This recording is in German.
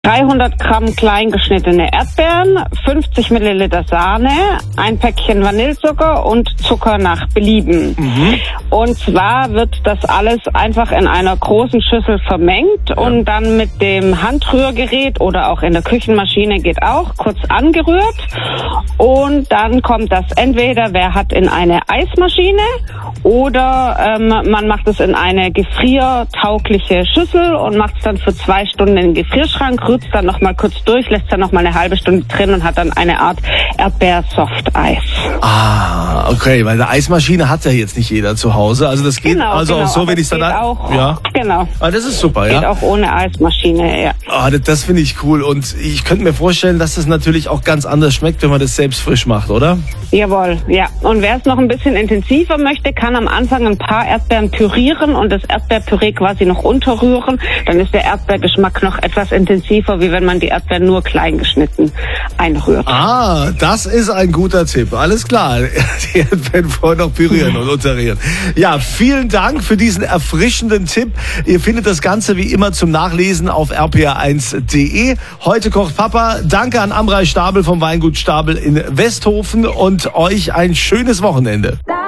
300 Gramm klein geschnittene Erdbeeren, 50 Milliliter Sahne, ein Päckchen Vanillezucker und Zucker nach Belieben. Und zwar wird das alles einfach in einer großen Schüssel vermengt und dann mit dem Handrührgerät oder auch in der Küchenmaschine geht auch, kurz angerührt. Und dann kommt das entweder, wer hat, in eine Eismaschine oder man macht es in eine gefriertaugliche Schüssel und macht es dann für 2 Stunden in den Gefrierschrank, rührt es dann nochmal kurz durch, lässt dann nochmal eine halbe Stunde drin und hat dann eine Art Erdbeer-Soft-Eis. Ah, okay, weil eine Eismaschine hat ja jetzt nicht jeder zu Hause. Also das geht auch so, wenn ich es dann... Ja. Genau. Ah, das ist super, Geht auch ohne Eismaschine, ja. Ah, das finde ich cool und ich könnte mir vorstellen, dass das natürlich auch ganz anders schmeckt, wenn man das selbst frisch macht, oder? Jawohl, ja. Und wer es noch ein bisschen intensiver möchte, kann am Anfang ein paar Erdbeeren pürieren und das Erdbeerpüree quasi noch unterrühren. Dann ist der Erdbeergeschmack noch etwas intensiver, wie wenn man die Erdbeeren nur klein geschnitten einrührt. Ah, das ist ein guter Tipp. Alles klar. Die Erdbeeren vorher noch pürieren und unterrühren. Ja, vielen Dank für diesen erfrischenden Tipp. Ihr findet das Ganze wie immer zum Nachlesen auf rpr1.de. Heute kocht Papa. Danke an Amrei Stabel vom Weingut Stabel in Westhofen und euch ein schönes Wochenende.